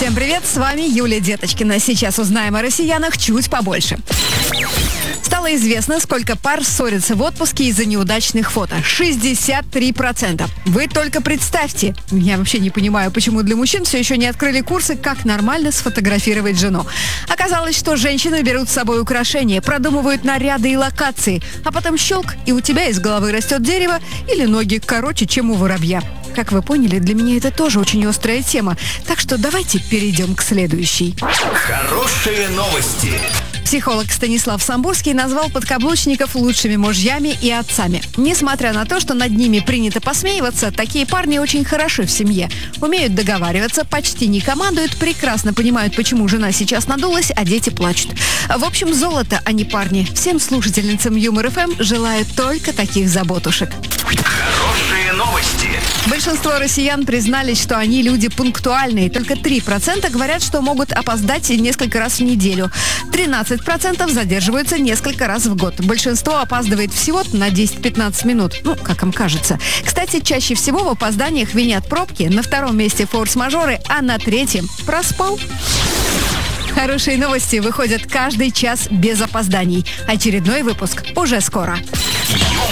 Всем привет, с вами Юлия Деточкина. Сейчас узнаем о россиянах чуть побольше. Стало известно, сколько пар ссорятся в отпуске из-за неудачных фото. 63%. Вы только представьте. Я вообще не понимаю, почему для мужчин все еще не открыли курсы, как нормально сфотографировать жену. Оказалось, что женщины берут с собой украшения, продумывают наряды и локации, а потом щелк, и у тебя из головы растет дерево или ноги короче, чем у воробья. Как вы поняли, для меня это тоже очень острая тема. Так что давайте перейдем к следующей. Хорошие новости. Психолог Станислав Самбурский назвал подкаблучников лучшими мужьями и отцами. Несмотря на то, что над ними принято посмеиваться, такие парни очень хороши в семье. Умеют договариваться, почти не командуют, прекрасно понимают, почему жена сейчас надулась, а дети плачут. В общем, золото, а не парни. Всем слушательницам Юмор ФМ желаю только таких заботушек. Хорошие новости. Большинство россиян признались, что они люди пунктуальные. Только 3% говорят, что могут опоздать несколько раз в неделю. 13% задерживаются несколько раз в год. Большинство опаздывает всего на 10-15 минут. Как им кажется. Кстати, чаще всего в опозданиях винят пробки, на втором месте форс-мажоры, а на третьем – проспал. Хорошие новости выходят каждый час без опозданий. Очередной выпуск уже скоро.